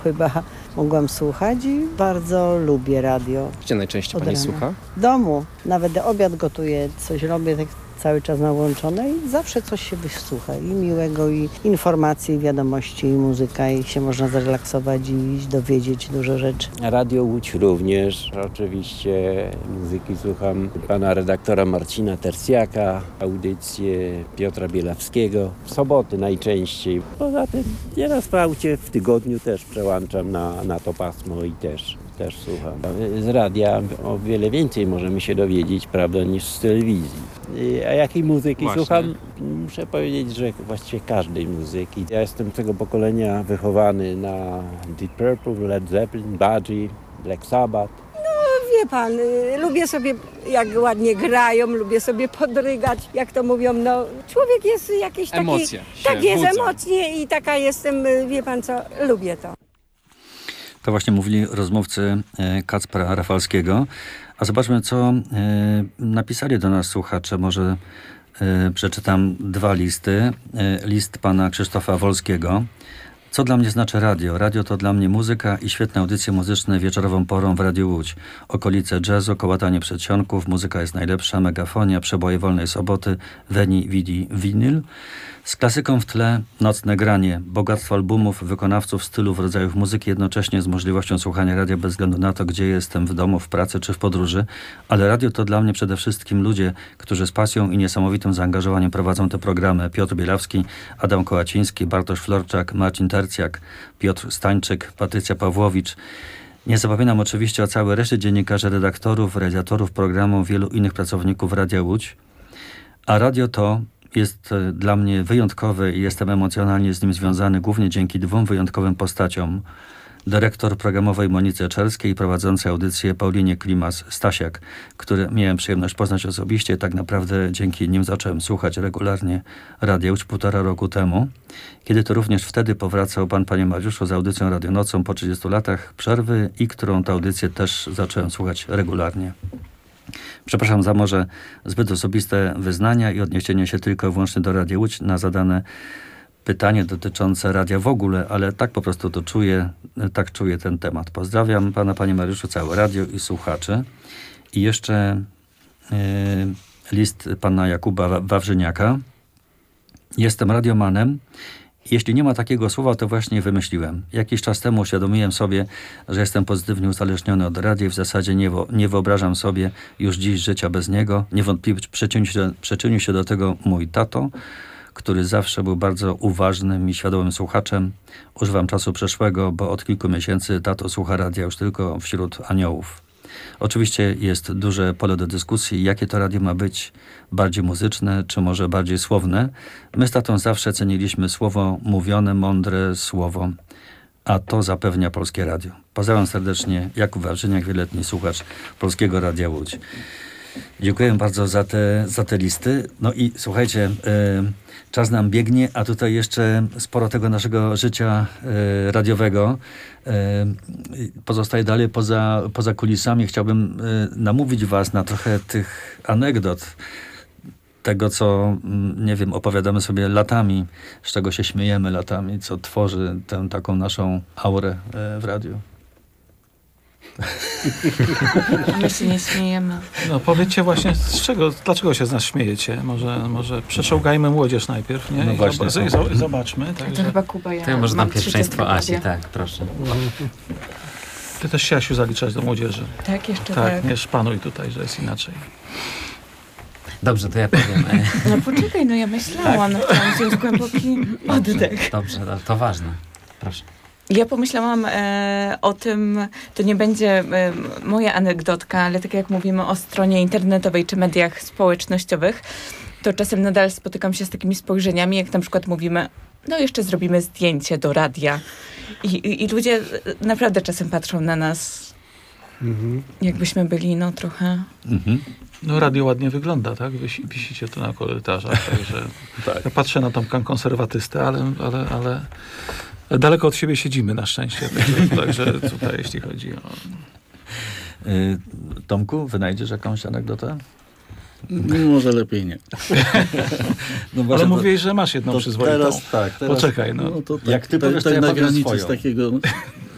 Chyba mogłam słuchać i bardzo lubię radio. Gdzie najczęściej pani słucha? W domu. Nawet obiad gotuję, coś robię tak cały czas na włączone i zawsze coś się wysłucha. I miłego, i informacji, i wiadomości, i muzyka, i się można zrelaksować i dowiedzieć dużo rzeczy. Radio Łódź również. Oczywiście muzyki słucham pana redaktora Marcina Tercjaka, audycje Piotra Bielawskiego. W soboty najczęściej. Poza tym nieraz w aucie w tygodniu też przełączam na to pasmo i też słucham. Z radia o wiele więcej możemy się dowiedzieć, prawda, niż z telewizji. A jakiej muzyki słucham? Muszę powiedzieć, że właściwie każdej muzyki. Ja jestem tego pokolenia wychowany na Deep Purple, Led Zeppelin, Budgie, Black Sabbath. Wie pan, lubię sobie, jak ładnie grają, lubię sobie podrygać, jak to mówią, no człowiek jest jakiś taki... Emocje Tak jest, emocje i taka jestem, wie pan co, lubię to. To właśnie mówili rozmówcy Kacpra Rafalskiego. A zobaczmy, co napisali do nas słuchacze. Może przeczytam dwa listy. List pana Krzysztofa Wolskiego. Co dla mnie znaczy radio? Radio to dla mnie muzyka i świetne audycje muzyczne wieczorową porą w Radiu Łódź. Okolice jazzu, kołatanie przedsionków, muzyka jest najlepsza, megafonia, przeboje wolnej soboty, Veni Vidi Vinyl. Z klasyką w tle nocne granie, bogactwo albumów, wykonawców, stylów, rodzajów muzyki, jednocześnie z możliwością słuchania radia bez względu na to, gdzie jestem, w domu, w pracy czy w podróży. Ale radio to dla mnie przede wszystkim ludzie, którzy z pasją i niesamowitym zaangażowaniem prowadzą te programy. Piotr Bielawski, Adam Kołaciński, Bartosz Florczak, Marcin Tercjak, Piotr Stańczyk, Patrycja Pawłowicz. Nie zapominam oczywiście o całej reszcie dziennikarzy, redaktorów, realizatorów programu, wielu innych pracowników Radia Łódź. A radio to jest dla mnie wyjątkowy i jestem emocjonalnie z nim związany głównie dzięki dwóm wyjątkowym postaciom. Dyrektor programowej Monice Czerskiej i prowadzącej audycję Paulinie Klimas-Stasiak, które miałem przyjemność poznać osobiście. Tak naprawdę dzięki nim zacząłem słuchać regularnie Radia Łódź 1,5 roku temu, kiedy to również wtedy powracał pan, panie Mariuszu, z audycją Radionocą po 30 latach przerwy i którą tę audycję też zacząłem słuchać regularnie. Przepraszam za może zbyt osobiste wyznania i odniesienie się tylko i wyłącznie do Radia Łódź na zadane pytanie dotyczące radia w ogóle, ale tak po prostu to czuję, tak czuję ten temat. Pozdrawiam pana, panie Mariuszu, całe radio i słuchaczy. I jeszcze list pana Jakuba Wawrzyniaka. Jestem radiomanem. Jeśli nie ma takiego słowa, to właśnie wymyśliłem. Jakiś czas temu uświadomiłem sobie, że jestem pozytywnie uzależniony od radia i w zasadzie nie wyobrażam sobie już dziś życia bez niego. Niewątpliwie przyczynił się do tego mój tato, który zawsze był bardzo uważnym i świadomym słuchaczem. Używam czasu przeszłego, bo od kilku miesięcy tato słucha radia już tylko wśród aniołów. Oczywiście jest duże pole do dyskusji, jakie to radio ma być, bardziej muzyczne, czy może bardziej słowne. My z tatą zawsze ceniliśmy słowo mówione, mądre słowo, a to zapewnia Polskie Radio. Pozdrawiam serdecznie, Jakub Wawrzyniak, wieloletni słuchacz Polskiego Radia Łódź. Dziękuję bardzo za te listy. No i słuchajcie, czas nam biegnie, a tutaj jeszcze sporo tego naszego życia radiowego pozostaje dalej poza kulisami. Chciałbym namówić was na trochę tych anegdot, tego co, nie wiem, opowiadamy sobie latami, z czego się śmiejemy latami, co tworzy tę taką naszą aurę w radiu. A my się nie śmiejemy. No powiedzcie właśnie, dlaczego się z nas śmiejecie? Może przeczołgajmy młodzież najpierw, nie? No właśnie. Zobaczmy. To chyba Kuba, To może mam dam pierwszeństwo 30 Asi, tak, proszę. Ty też się, Asiu, zaliczasz do młodzieży. Tak, jeszcze Tak, nie szpanuj tutaj, że jest inaczej. Dobrze, to ja powiem. No poczekaj, no ja myślałam, chciałam wziąć głęboki oddech. Dobrze, to ważne. Proszę. Ja pomyślałam o tym, to nie będzie moja anegdotka, ale tak jak mówimy o stronie internetowej czy mediach społecznościowych, to czasem nadal spotykam się z takimi spojrzeniami, jak na przykład mówimy, no jeszcze zrobimy zdjęcie do radia. I ludzie naprawdę czasem patrzą na nas, jakbyśmy byli no trochę... No radio ładnie wygląda, tak? Wisicie tu na korytarzach, także tak. Ja patrzę na tą konserwatystę, ale daleko od siebie siedzimy na szczęście. Także tutaj jeśli chodzi o... Tomku, wynajdziesz jakąś anegdotę? Może lepiej nie. No ale mówiłeś, że masz jedną przyzwoitą. Teraz. Poczekaj, no. To tak, jak ty powiesz, to ja na powiem granicy swoją. z takiego